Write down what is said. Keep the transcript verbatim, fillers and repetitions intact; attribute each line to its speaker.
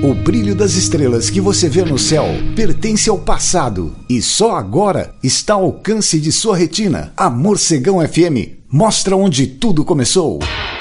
Speaker 1: O brilho das estrelas que você vê no céu pertence ao passado e só agora está ao alcance de sua retina. A Morcegão F M mostra onde tudo começou.